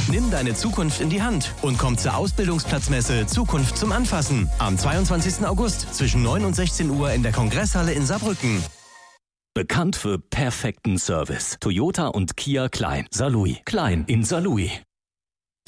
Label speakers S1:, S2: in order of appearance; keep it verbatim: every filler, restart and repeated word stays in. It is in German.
S1: Nimm deine Zukunft in die Hand und komm zur Ausbildungsplatzmesse Zukunft zum Anfassen am zweiundzwanzigsten August zwischen neun und sechzehn Uhr in der Kongresshalle in Saarbrücken.
S2: Bekannt für perfekten Service. Toyota und Kia Klein. Saarlouis. Klein in Saarlouis.